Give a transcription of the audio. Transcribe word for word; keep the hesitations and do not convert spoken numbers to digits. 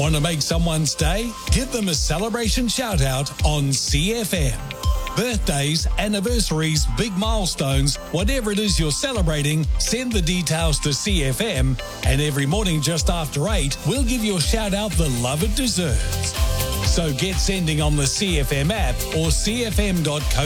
Want to make someone's day? Give them a celebration shout out on C F M. Birthdays, anniversaries, big milestones, whatever it is you're celebrating, send the details to C F M, and every morning just after eight, we'll give your shout out the love it deserves. So get sending on the C F M app or c f m dot co.